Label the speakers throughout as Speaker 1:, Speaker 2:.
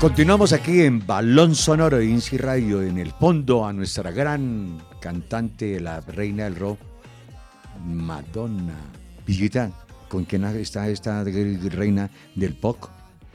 Speaker 1: Continuamos aquí en Balón Sonoro de INSI Radio, en el fondo a nuestra gran cantante, la reina del rock, Madonna. Villita, ¿con quién está esta reina del pop?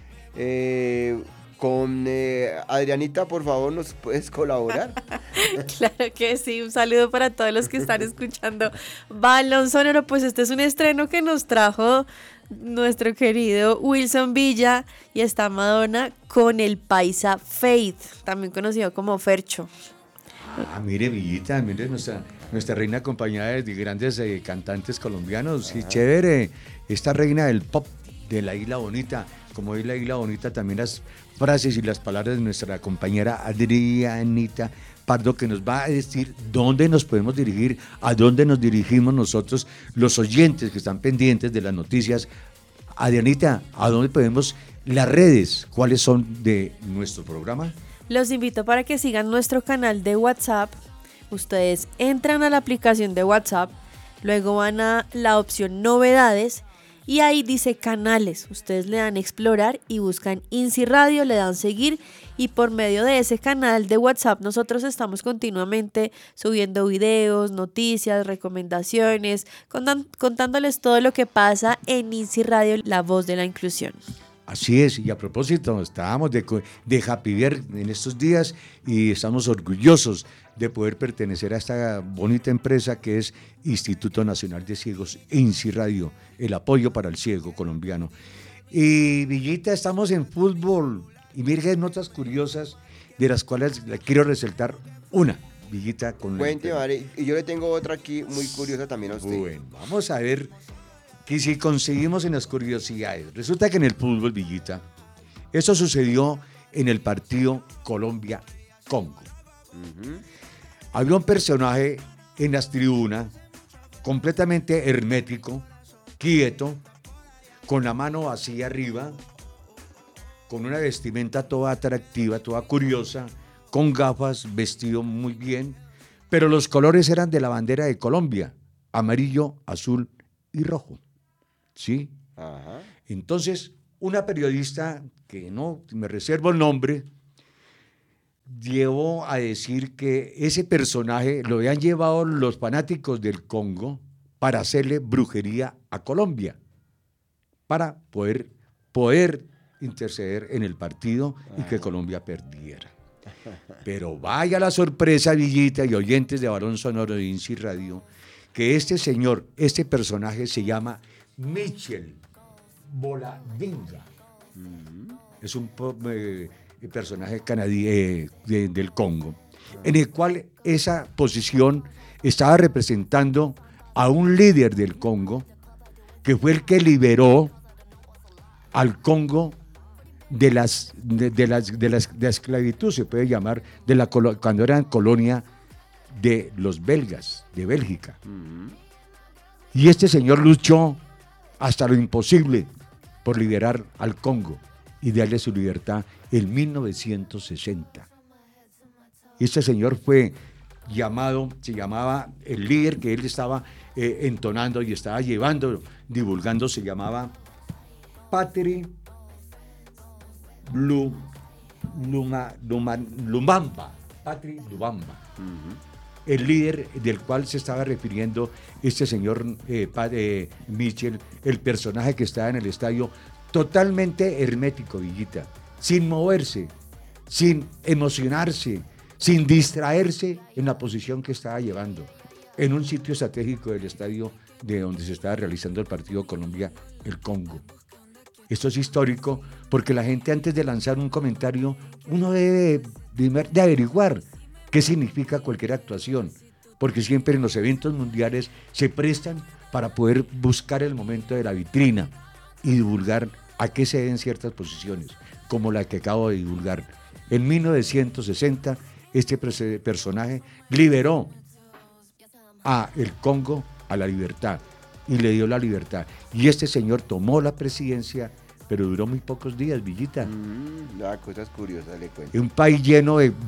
Speaker 2: Con Adrianita, por favor, ¿nos puedes colaborar?
Speaker 3: Claro que sí, un saludo para todos los que están escuchando Balón Sonoro. Pues este es un estreno que nos trajo nuestro querido Wilson Villa y está Madonna con el paisa Faith, también conocido como Fercho.
Speaker 1: Ah, mire, Villita, mire nuestra reina acompañada de grandes cantantes colombianos. Sí, chévere. Esta reina del pop de la Isla Bonita. Como es la Isla Bonita, también las frases y las palabras de nuestra compañera Adrianita Pardo, que nos va a decir dónde nos podemos dirigir, a dónde nos dirigimos nosotros, los oyentes que están pendientes de las noticias. Adrianita, ¿a dónde podemos, las redes, cuáles son de nuestro programa?
Speaker 3: Los invito para que sigan nuestro canal de WhatsApp. Ustedes entran a la aplicación de WhatsApp, luego van a la opción novedades y ahí dice canales. Ustedes le dan explorar y buscan INSI Radio, le dan seguir y por medio de ese canal de WhatsApp nosotros estamos continuamente subiendo videos, noticias, recomendaciones, contándoles todo lo que pasa en INSI Radio, la voz de la inclusión.
Speaker 1: Así es, y a propósito, estábamos de Happy Beer en estos días y estamos orgullosos de poder pertenecer a esta bonita empresa que es Instituto Nacional de Ciegos, INSI Radio, el apoyo para el ciego colombiano. Y Villita, estamos en fútbol y miren notas curiosas de las cuales le quiero resaltar una, Villita.
Speaker 2: Cuente, vale, y yo le tengo otra aquí muy curiosa también a usted.
Speaker 1: Bueno, vamos a ver que si conseguimos en las curiosidades. Resulta que en el fútbol, Villita, eso sucedió en el partido Colombia-Congo. Había un personaje en las tribunas, completamente hermético, quieto, con la mano así arriba, con una vestimenta toda atractiva, toda curiosa, con gafas, vestido muy bien, pero los colores eran de la bandera de Colombia, amarillo, azul y rojo. ¿Sí?
Speaker 2: Ajá.
Speaker 1: Entonces, una periodista, que no me reservo el nombre, llevó a decir que ese personaje lo habían llevado los fanáticos del Congo para hacerle brujería a Colombia, para poder interceder en el partido y que Colombia perdiera. Pero vaya la sorpresa, Villita y oyentes de Balón Sonoro de INSI Radio, que este señor, este personaje se llama Michel Boladinga. Es un personaje del Congo, en el cual esa posición estaba representando a un líder del Congo, que fue el que liberó al Congo de la esclavitud, se puede llamar, cuando eran colonia de los belgas, de Bélgica. Y este señor luchó hasta lo imposible por liberar al Congo y darle su libertad en 1960. Este señor se llamaba, el líder que él estaba entonando y estaba divulgando, se llamaba Patrick Lumumba. Patrick Lumumba. El líder del cual se estaba refiriendo este señor Michel, el personaje que estaba en el estadio, totalmente hermético, Villita, sin moverse, sin emocionarse, sin distraerse en la posición que estaba llevando, en un sitio estratégico del estadio de donde se estaba realizando el partido Colombia-el Congo. Esto es histórico porque la gente, antes de lanzar un comentario, uno debe de averiguar qué significa cualquier actuación, porque siempre en los eventos mundiales se prestan para poder buscar el momento de la vitrina y divulgar a qué se den ciertas posiciones, como la que acabo de divulgar. En 1960, este personaje liberó a el Congo a la libertad y le dio la libertad. Y este señor tomó la presidencia, pero duró muy pocos días, Villita.
Speaker 2: Cosas curiosas le cuento.
Speaker 1: Un país lleno de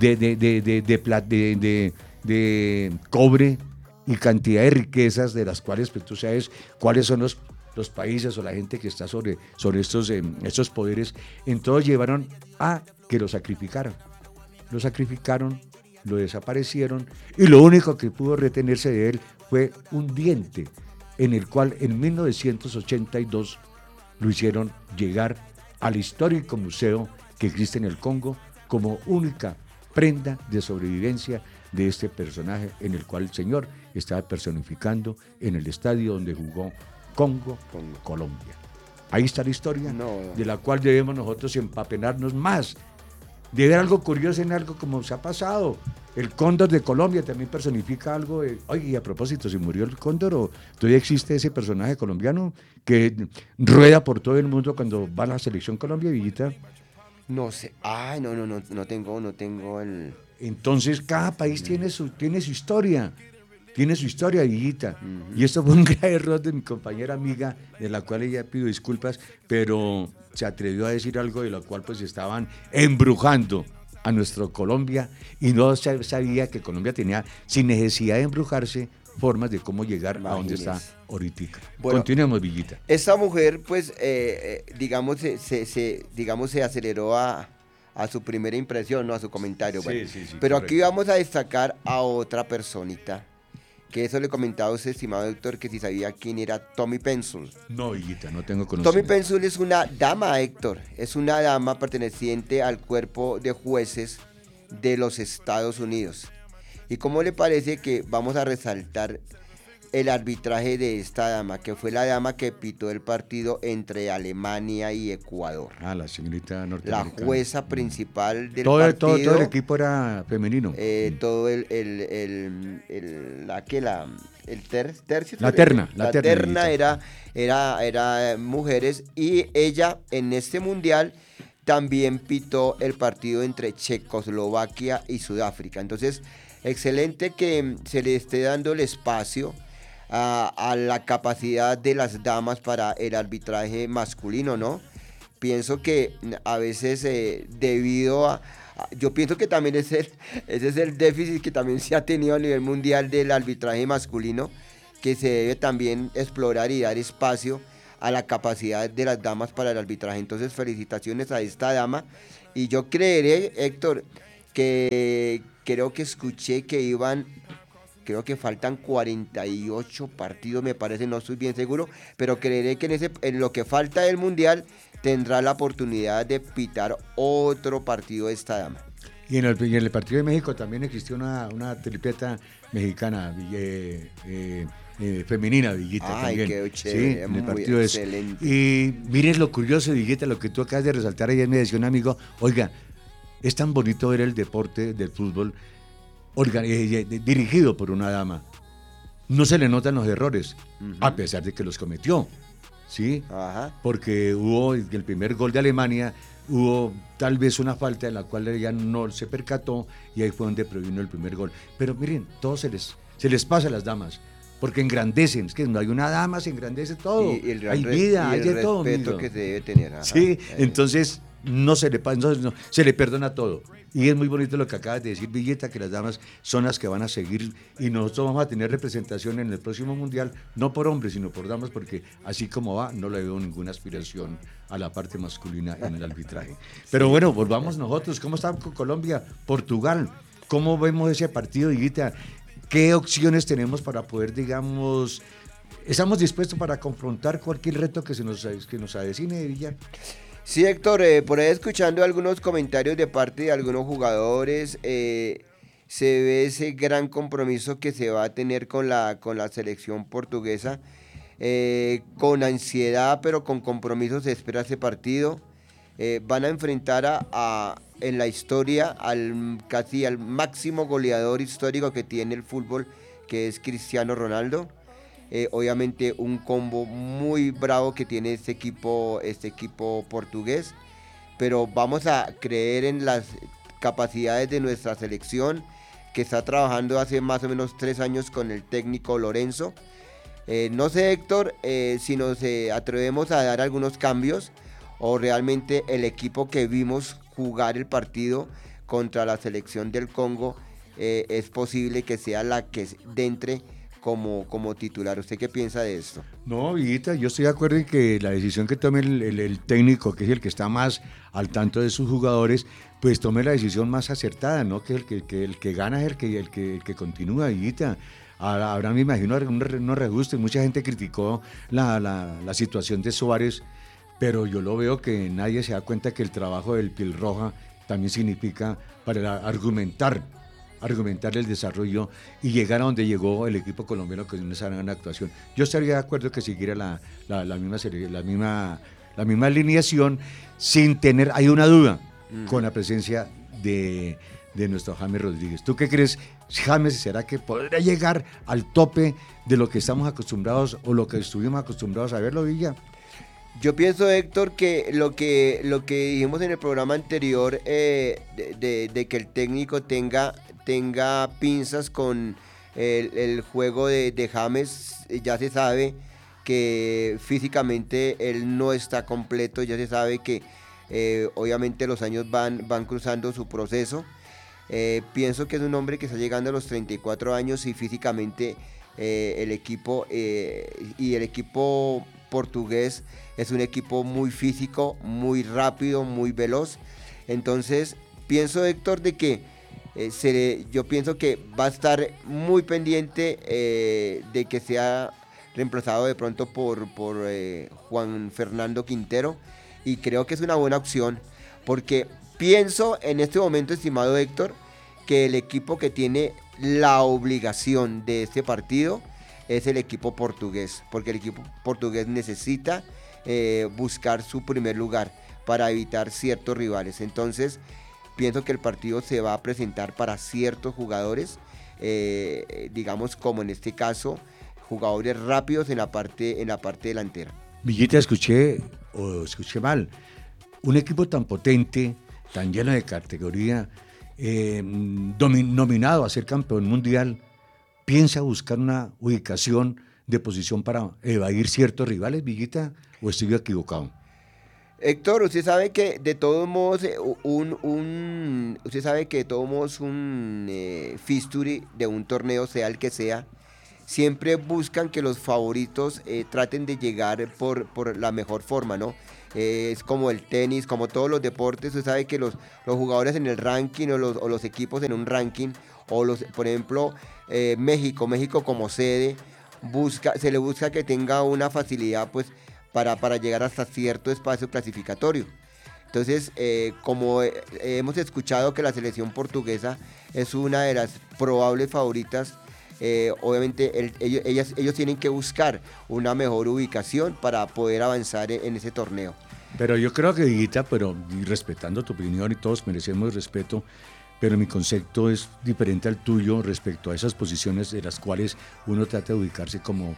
Speaker 1: cobre y cantidad de riquezas, de las cuales pues, tú sabes cuáles son los los países o la gente que está sobre estos poderes, entonces llevaron a que lo sacrificaran. Lo sacrificaron, lo desaparecieron y lo único que pudo retenerse de él fue un diente en el cual en 1982 lo hicieron llegar al histórico museo que existe en el Congo como única prenda de sobrevivencia de este personaje en el cual el señor estaba personificando en el estadio donde jugó Congo, Colombia. Ahí está la historia de la cual debemos nosotros empapenarnos más. De ver algo curioso en algo como se ha pasado. El cóndor de Colombia también personifica algo. Oye, y a propósito, ¿se murió el cóndor o todavía existe ese personaje colombiano que rueda por todo el mundo cuando va a la selección Colombia, Villita?
Speaker 2: No sé. Ay, no tengo el...
Speaker 1: Entonces, cada país tiene su historia. Tiene su historia, Villita. Y esto fue un gran error de mi compañera amiga, de la cual ella pido disculpas, pero se atrevió a decir algo de lo cual pues estaban embrujando a nuestro Colombia y no sabía que Colombia tenía, sin necesidad de embrujarse, formas de cómo llegar a donde está ahorita. Bueno, continuemos, Villita.
Speaker 2: Esta mujer, pues, digamos, se aceleró a su primera impresión, ¿no? A su comentario. Bueno. Sí, pero correcto. Aquí vamos a destacar a otra personita, que eso le comentaba a usted, estimado Héctor, que si sabía quién era Tommy Pencil.
Speaker 1: No, Villita, no tengo conocimiento.
Speaker 2: Tommy Pencil es una dama, Héctor, es una dama perteneciente al cuerpo de jueces de los Estados Unidos. ¿Y cómo le parece que vamos a resaltar el arbitraje de esta dama, que fue la dama que pitó el partido entre Alemania y Ecuador?
Speaker 1: Ah, la señorita norteamericana.
Speaker 2: La jueza principal del partido.
Speaker 1: Todo el equipo era femenino.
Speaker 2: Todo la terna era mujeres, y ella en este mundial también pitó el partido entre Checoslovaquia y Sudáfrica. Entonces, excelente que se le esté dando el espacio a la capacidad de las damas para el arbitraje masculino, ¿no? Pienso que a veces yo pienso que también ese es el déficit que también se ha tenido a nivel mundial del arbitraje masculino, que se debe también explorar y dar espacio a la capacidad de las damas para el arbitraje. Entonces, felicitaciones a esta dama, y yo creeré, Héctor, que creo que escuché que creo que faltan 48 partidos, me parece, no estoy bien seguro, pero creeré que en lo que falta del Mundial tendrá la oportunidad de pitar otro partido de esta dama.
Speaker 1: Y en el partido de México también existió una tripleta mexicana femenina, Villita.
Speaker 2: Ay,
Speaker 1: también.
Speaker 2: Qué chévere,
Speaker 1: sí, en el partido
Speaker 2: muy excelente.
Speaker 1: Y miren lo curioso, Villita, lo que tú acabas de resaltar. Ayer me decía un amigo, oiga, es tan bonito ver el deporte del fútbol dirigido por una dama. No se le notan los errores, a pesar de que los cometió, ¿sí?
Speaker 2: Ajá.
Speaker 1: Porque hubo el primer gol de Alemania, hubo tal vez una falta en la cual ella no se percató, y ahí fue donde provino el primer gol. Pero miren, todo se les pasa a las damas, porque engrandecen. Es que no hay una dama, se engrandece todo. Hay vida, hay de todo.
Speaker 2: El respeto que se debe tener. Ajá.
Speaker 1: Sí, entonces no se le perdona todo. Y es muy bonito lo que acabas de decir, Villeta, que las damas son las que van a seguir, y nosotros vamos a tener representación en el próximo mundial, no por hombres, sino por damas, porque así como va, no le veo ninguna aspiración a la parte masculina en el arbitraje. Pero sí, bueno, volvamos nosotros. ¿Cómo está con Colombia? Portugal. ¿Cómo vemos ese partido, Villeta? ¿Qué opciones tenemos para poder, digamos, estamos dispuestos para confrontar cualquier reto que nos avecine, Villa?
Speaker 2: Sí, Héctor, por ahí escuchando algunos comentarios de parte de algunos jugadores, se ve ese gran compromiso que se va a tener con la selección portuguesa, con ansiedad, pero con compromiso se espera ese partido. Van a enfrentar en la historia casi al máximo goleador histórico que tiene el fútbol, que es Cristiano Ronaldo. Obviamente un combo muy bravo que tiene este equipo portugués, pero vamos a creer en las capacidades de nuestra selección, que está trabajando hace más o menos 3 años con el técnico Lorenzo. No sé, Héctor, si nos atrevemos a dar algunos cambios, o realmente el equipo que vimos jugar el partido contra la selección del Congo es posible que sea la que entre como titular. ¿Usted qué piensa de esto?
Speaker 1: No, Villita, yo estoy de acuerdo en que la decisión que tome el técnico, que es el que está más al tanto de sus jugadores, pues tome la decisión más acertada, ¿no? Que el que gana es el que continúa, Villita. Ahora me imagino unos reajustes. Mucha gente criticó la situación de Suárez, pero yo lo veo que nadie se da cuenta que el trabajo del Piel Roja también significa para argumentar el desarrollo y llegar a donde llegó el equipo colombiano con esa gran actuación. Yo estaría de acuerdo que siguiera la misma alineación sin tener, hay una duda con la presencia de nuestro James Rodríguez. ¿Tú qué crees, James? ¿Será que podrá llegar al tope de lo que estamos acostumbrados o lo que estuvimos acostumbrados a verlo, Villa?
Speaker 2: Yo pienso, Héctor, que lo que dijimos en el programa anterior, de que el técnico tenga pinzas con el juego de James, ya se sabe que físicamente él no está completo, ya se sabe que obviamente los años van cruzando su proceso. Pienso que es un hombre que está llegando a los 34 años y físicamente el equipo portugués es un equipo muy físico, muy rápido, muy veloz. Entonces pienso, Héctor, de que yo pienso que va a estar muy pendiente de que sea reemplazado de pronto por Juan Fernando Quintero, y creo que es una buena opción, porque pienso en este momento, estimado Héctor, que el equipo que tiene la obligación de este partido es el equipo portugués, porque el equipo portugués necesita buscar su primer lugar para evitar ciertos rivales. Entonces pienso que el partido se va a presentar para ciertos jugadores, digamos como en este caso, jugadores rápidos en la parte delantera.
Speaker 1: Villita, escuché mal. Un equipo tan potente, tan lleno de categoría, nominado a ser campeón mundial, ¿piensa buscar una ubicación de posición para evadir ciertos rivales, Villita, o estoy equivocado?
Speaker 2: Héctor, usted sabe que de todos modos un fixture de un torneo, sea el que sea, siempre buscan que los favoritos traten de llegar por la mejor forma, ¿no? Es como el tenis, como todos los deportes. Usted sabe que los jugadores en el ranking o los equipos en un ranking, por ejemplo, México como sede, se le busca que tenga una facilidad, pues, para llegar hasta cierto espacio clasificatorio. Entonces, como hemos escuchado que la selección portuguesa es una de las probables favoritas, obviamente ellos tienen que buscar una mejor ubicación para poder avanzar en ese torneo.
Speaker 1: Pero yo creo que, Villita, y respetando tu opinión, y todos merecemos respeto, pero mi concepto es diferente al tuyo respecto a esas posiciones de las cuales uno trata de ubicarse como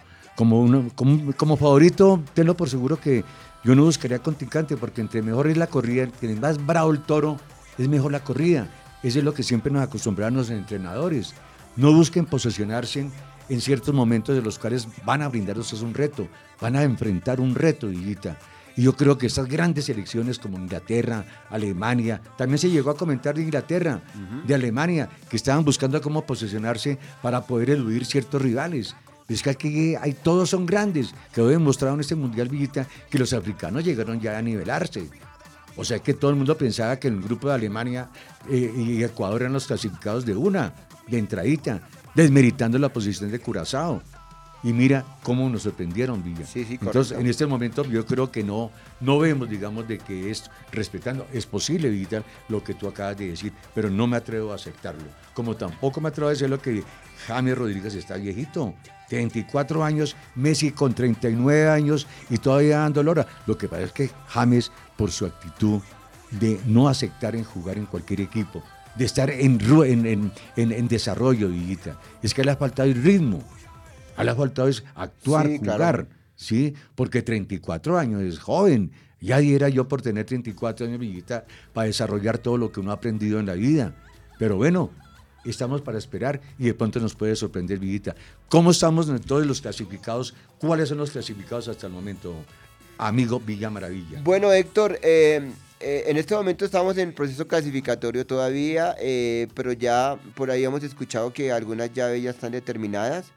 Speaker 1: favorito. Tenlo por seguro que yo no buscaría contrincante, porque entre mejor es la corrida, entre más bravo el toro, es mejor la corrida. Eso es lo que siempre nos acostumbraron los entrenadores. No busquen posesionarse en ciertos momentos de los cuales van a brindarnos un reto, van a enfrentar un reto, Villita. Y yo creo que estas grandes selecciones como Inglaterra, Alemania, también se llegó a comentar de Inglaterra, de Alemania, que estaban buscando cómo posesionarse para poder eludir ciertos rivales. Es que aquí todos son grandes. Quedó demostrado en este Mundial, Villita, que los africanos llegaron ya a nivelarse. O sea que todo el mundo pensaba que el grupo de Alemania y Ecuador eran los clasificados de entradita, desmeritando la posición de Curazao. Y mira cómo nos sorprendieron, Villa.
Speaker 2: Sí,
Speaker 1: entonces, en este momento yo creo que no vemos, digamos, de que es respetando. Es posible, Villa, lo que tú acabas de decir, pero no me atrevo a aceptarlo. Como tampoco me atrevo a decir lo que James Rodríguez está viejito. 34 años, Messi con 39 años y todavía dando lora. Lo que pasa es que James, por su actitud de no aceptar en jugar en cualquier equipo, de estar en desarrollo, Villita, es que le ha faltado el ritmo. Le ha faltado es actuar,
Speaker 2: sí,
Speaker 1: jugar,
Speaker 2: claro.
Speaker 1: ¿sí? Porque 34 años es joven. Ya diera yo por tener 34 años, Villita, para desarrollar todo lo que uno ha aprendido en la vida. Pero bueno, estamos para esperar y de pronto nos puede sorprender, Villita. ¿Cómo estamos en todos los clasificados? ¿Cuáles son los clasificados hasta el momento, amigo Villa Maravilla?
Speaker 2: Bueno, Héctor, en este momento estamos en el proceso clasificatorio todavía, pero ya por ahí hemos escuchado que algunas llaves ya están determinadas.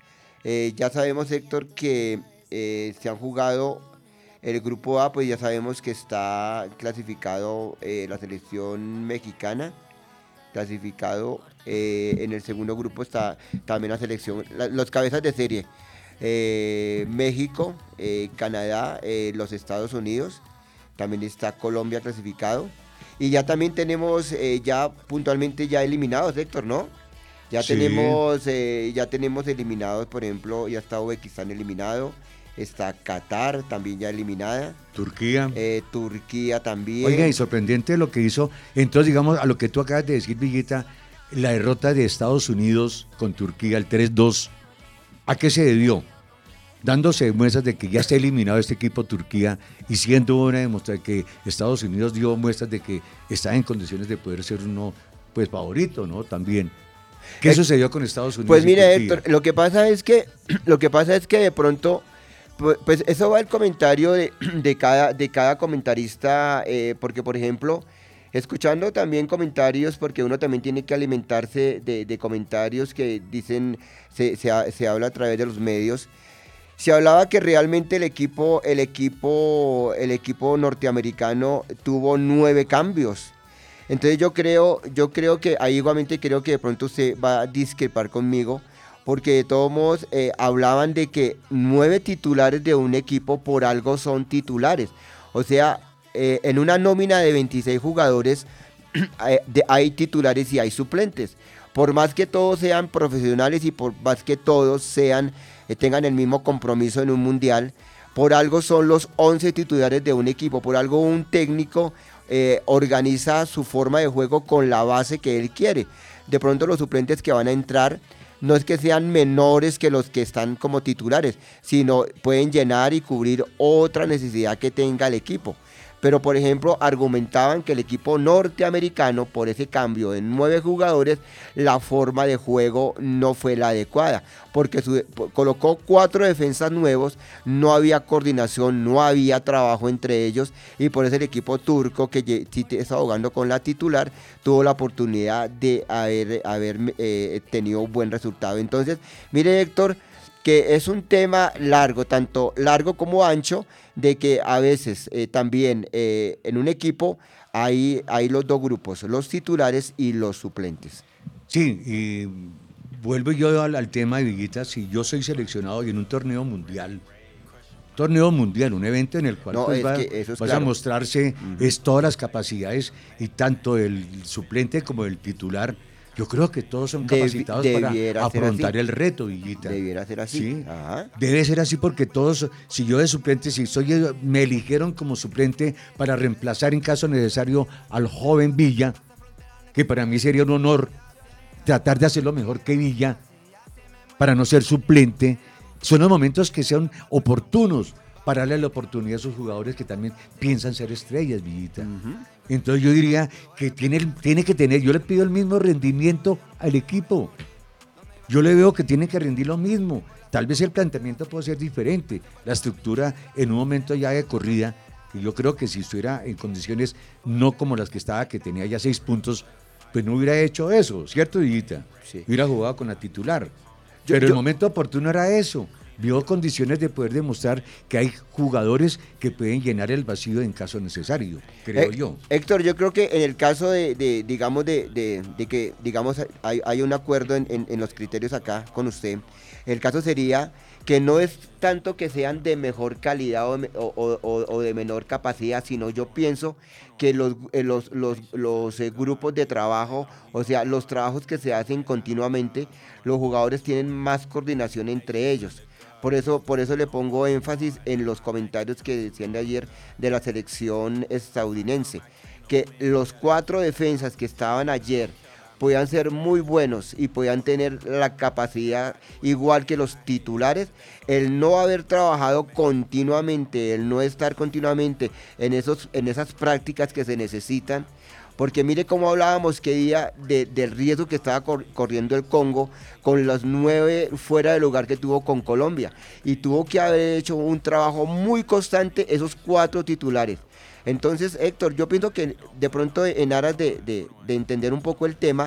Speaker 2: Ya sabemos, Héctor, que se han jugado el grupo A, pues ya sabemos que está clasificado la selección mexicana, clasificado en el segundo grupo está también la selección, los cabezas de serie, México, Canadá, los Estados Unidos, también está Colombia clasificado, y ya también tenemos ya puntualmente ya eliminados, Héctor, ¿no? Ya
Speaker 1: Sí.
Speaker 2: ya tenemos eliminados, por ejemplo, ya está Uzbekistán eliminado, está Qatar también ya eliminada,
Speaker 1: Turquía.
Speaker 2: Turquía también.
Speaker 1: Oiga, y sorprendente lo que hizo. Entonces, digamos, a lo que tú acabas de decir, Villita, la derrota de Estados Unidos con Turquía, el 3-2, ¿a qué se debió? Dándose muestras de que ya está eliminado este equipo Turquía y siendo una demostración que Estados Unidos dio muestras de que está en condiciones de poder ser uno, pues, favorito, ¿no? También. ¿Qué sucedió con Estados Unidos?
Speaker 2: Pues
Speaker 1: y
Speaker 2: mira,
Speaker 1: Turquía?
Speaker 2: Héctor, lo que pasa es que de pronto, pues eso va el comentario de cada comentarista, porque por ejemplo, escuchando también comentarios, porque uno también tiene que alimentarse de comentarios que dicen, se habla a través de los medios. Se hablaba que realmente el equipo norteamericano tuvo 9 cambios. Entonces yo creo que ahí igualmente creo que de pronto usted va a discrepar conmigo, porque de todos modos hablaban de que 9 titulares de un equipo por algo son titulares. O sea, en una nómina de 26 jugadores hay titulares y hay suplentes. Por más que todos sean profesionales y por más que todos tengan el mismo compromiso en un mundial, por algo son los 11 titulares de un equipo, por algo un técnico organiza su forma de juego con la base que él quiere. De pronto los suplentes que van a entrar no es que sean menores que los que están como titulares, sino pueden llenar y cubrir otra necesidad que tenga el equipo. Pero por ejemplo argumentaban que el equipo norteamericano, por ese cambio de 9 jugadores, la forma de juego no fue la adecuada, porque colocó 4 defensas nuevos, no había coordinación, no había trabajo entre ellos, y por eso el equipo turco, que sí está jugando con la titular, tuvo la oportunidad de haber tenido un buen resultado. Entonces, mire, Héctor, que es un tema largo, tanto largo como ancho, de que a veces también en un equipo hay los dos grupos, los titulares y los suplentes.
Speaker 1: Sí, y vuelvo yo al tema de Villita. Si yo soy seleccionado y en un torneo mundial, un evento en el cual
Speaker 2: No,
Speaker 1: pues,
Speaker 2: es que eso es
Speaker 1: vas
Speaker 2: claro.
Speaker 1: a mostrarse es todas las capacidades, y tanto el suplente como el titular, yo creo que todos son capacitados para afrontar el reto, Villita.
Speaker 2: Debiera ser así.
Speaker 1: Sí,
Speaker 2: Ajá.
Speaker 1: debe ser así, porque todos, si yo de suplente, me eligieron como suplente para reemplazar en caso necesario al joven Villa, que para mí sería un honor tratar de hacerlo mejor que Villa, para no ser suplente. Son los momentos que sean oportunos para darle la oportunidad a esos jugadores que también piensan ser estrellas, Villita.
Speaker 2: Uh-huh.
Speaker 1: Entonces yo diría que tiene que tener, yo le pido el mismo rendimiento al equipo. Yo le veo que tiene que rendir lo mismo. Tal vez el planteamiento puede ser diferente, la estructura en un momento ya de corrida, que yo creo que si estuviera en condiciones no como las que estaba, que tenía ya 6 puntos, pues no hubiera hecho eso, ¿cierto, Villita?
Speaker 2: Sí.
Speaker 1: Hubiera jugado con la titular. Pero el momento oportuno era eso. Vio condiciones de poder demostrar que hay jugadores que pueden llenar el vacío en caso necesario, creo yo.
Speaker 2: Héctor, yo creo que en el caso de que digamos hay un acuerdo en los criterios acá con usted, el caso sería que no es tanto que sean de mejor calidad o de menor capacidad, sino yo pienso que los grupos de trabajo, o sea, los trabajos que se hacen continuamente, los jugadores tienen más coordinación entre ellos. Por eso le pongo énfasis en los comentarios que decían de ayer de la selección estadounidense, que los 4 defensas que estaban ayer podían ser muy buenos y podían tener la capacidad igual que los titulares. El no haber trabajado continuamente, el no estar continuamente en esas prácticas que se necesitan, porque mire cómo hablábamos que día del riesgo que estaba corriendo el Congo con los 9 fuera del lugar que tuvo con Colombia, y tuvo que haber hecho un trabajo muy constante esos 4 titulares. Entonces, Héctor, yo pienso que de pronto en aras de entender un poco el tema,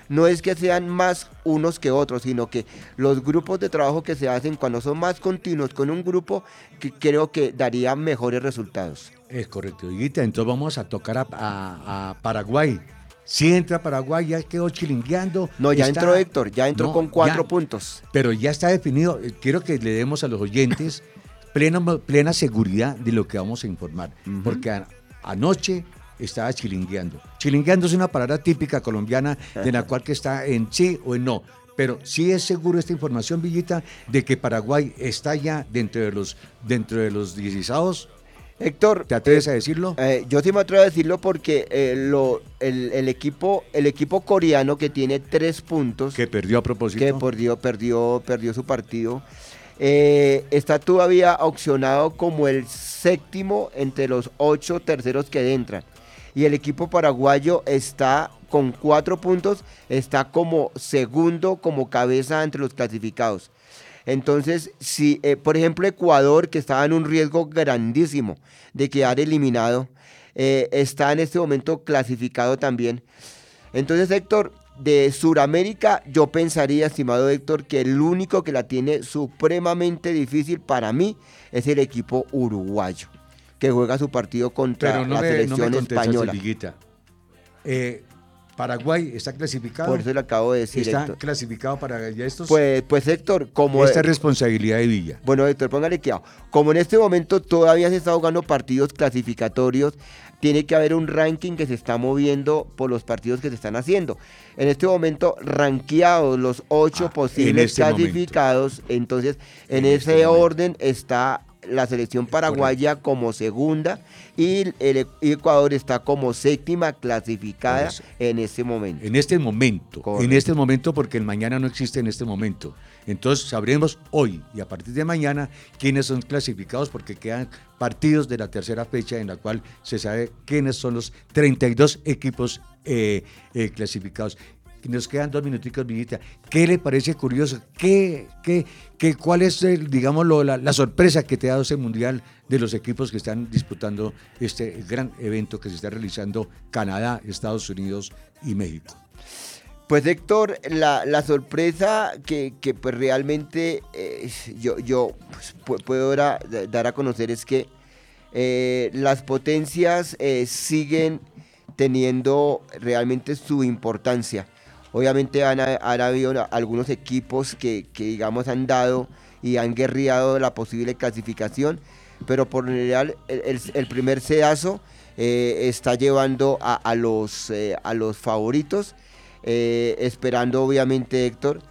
Speaker 2: no es que sean más unos que otros, sino que los grupos de trabajo que se hacen cuando son más continuos con un grupo, que creo que daría mejores resultados.
Speaker 1: Es correcto, Dieguita. Entonces vamos a tocar a Paraguay. Si entra Paraguay, ya quedó chilingueando.
Speaker 2: No, ya entró Héctor, ya entró con 4 puntos.
Speaker 1: Pero ya está definido. Quiero que le demos a los oyentes plena seguridad de lo que vamos a informar. Porque anoche estaba chilingueando. Chilingueando es una palabra típica colombiana de la cual que está en sí o en no. Pero sí es seguro esta información, Villita, de que Paraguay está ya dentro de los 16avos.
Speaker 2: Héctor,
Speaker 1: ¿te atreves a decirlo?
Speaker 2: Yo sí me atrevo a decirlo porque el equipo coreano, que tiene 3 puntos,
Speaker 1: que perdió a propósito,
Speaker 2: que perdió su partido, está todavía opcionado como el 7º entre los 8 terceros que entran. Y el equipo paraguayo está con 4 puntos, está como segundo, como cabeza entre los clasificados. Entonces, si por ejemplo Ecuador, que estaba en un riesgo grandísimo de quedar eliminado, está en este momento clasificado también. Entonces, Héctor, de Sudamérica, yo pensaría, estimado Héctor, que el único que la tiene supremamente difícil para mí es el equipo uruguayo, que juega su partido contra la selección española.
Speaker 1: Paraguay está clasificado.
Speaker 2: Por eso le acabo de decir,
Speaker 1: ¿Está
Speaker 2: Héctor
Speaker 1: clasificado para ya estos?
Speaker 2: Pues Héctor, como...
Speaker 1: Esta es responsabilidad de Villa.
Speaker 2: Bueno, Héctor, póngale cuidado. Como en este momento todavía se está jugando partidos clasificatorios, tiene que haber un ranking que se está moviendo por los partidos que se están haciendo. En este momento, rankeados los 8 posibles clasificados, entonces en ese orden está la selección paraguaya como segunda y el Ecuador está como 7ª clasificada en este momento.
Speaker 1: En este momento, porque el mañana no existe en este momento. Entonces sabremos hoy y a partir de mañana quiénes son clasificados, porque quedan partidos de la tercera fecha en la cual se sabe quiénes son los 32 equipos clasificados. Nos quedan 2 minuticos, Villita. ¿Qué le parece curioso? ¿Cuál es, la sorpresa que te ha dado ese mundial de los equipos que están disputando este gran evento que se está realizando Canadá, Estados Unidos y México?
Speaker 2: Pues Héctor, la sorpresa que pues realmente yo puedo dar a conocer es que las potencias siguen teniendo realmente su importancia. Obviamente han habido algunos equipos que digamos han dado y han guerreado la posible clasificación, pero por lo general el primer sedazo está llevando a los favoritos, esperando obviamente, Héctor,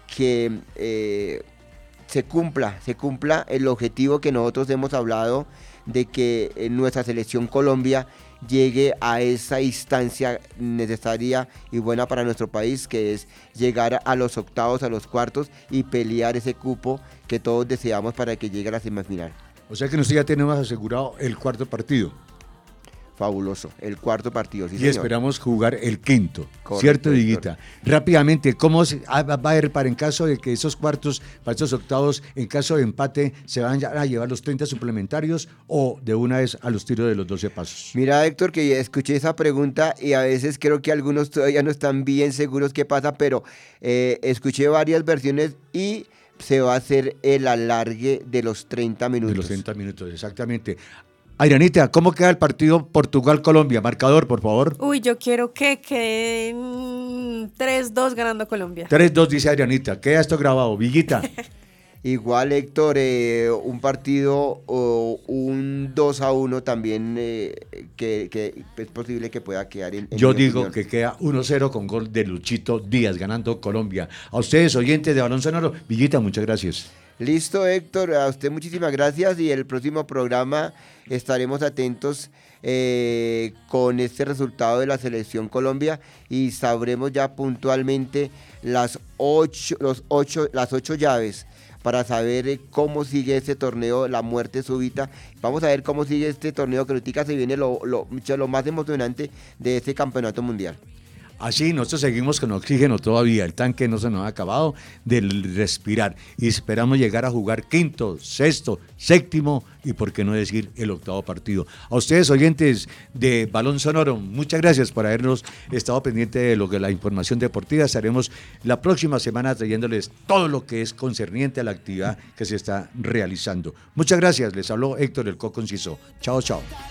Speaker 2: que se cumpla el objetivo que nosotros hemos hablado de que nuestra selección Colombia llegue a esa instancia necesaria y buena para nuestro país, que es llegar a los octavos, a los cuartos y pelear ese cupo que todos deseamos para que llegue a la semifinal.
Speaker 1: O sea que nosotros ya tenemos asegurado el 4º partido.
Speaker 2: Fabuloso, el 4º partido, sí,
Speaker 1: y
Speaker 2: señor.
Speaker 1: Esperamos jugar el 5º,
Speaker 2: correcto,
Speaker 1: ¿cierto, Diguita? Rápidamente, ¿cómo va a haber para en caso de que esos cuartos, para esos octavos, en caso de empate, se van a llevar los 30 suplementarios o de una vez a los tiros de los 12 pasos?
Speaker 2: Mira, Héctor, que escuché esa pregunta y a veces creo que algunos todavía no están bien seguros qué pasa, pero escuché varias versiones y se va a hacer el alargue de los 30 minutos.
Speaker 1: De los 30 minutos, exactamente. Adrianita, ¿cómo queda el partido Portugal-Colombia? Marcador, por favor.
Speaker 3: Uy, yo quiero que queden 3-2 ganando Colombia.
Speaker 1: 3-2, dice Adrianita. Queda esto grabado. Villita.
Speaker 2: Igual, Héctor, un partido o un 2-1 también que es posible que pueda quedar en
Speaker 1: Yo digo que queda 1-0 con gol de Luchito Díaz ganando Colombia. A ustedes, oyentes de Balón Sonoro, Villita, muchas gracias.
Speaker 2: Listo, Héctor, a usted muchísimas gracias y el próximo programa estaremos atentos con este resultado de la selección Colombia y sabremos ya puntualmente las 8 llaves para saber cómo sigue este torneo, la muerte súbita. Vamos a ver cómo sigue este torneo, que ahorita se viene lo más emocionante de este campeonato mundial.
Speaker 1: Así nosotros seguimos con oxígeno todavía, el tanque no se nos ha acabado de respirar y esperamos llegar a jugar quinto, sexto, séptimo y por qué no decir el octavo partido. A ustedes oyentes de Balón Sonoro, muchas gracias por habernos estado pendiente de lo que la información deportiva. Estaremos la próxima semana trayéndoles todo lo que es concerniente a la actividad que se está realizando. Muchas gracias, les habló Héctor El Coco Enciso. Chao, chao.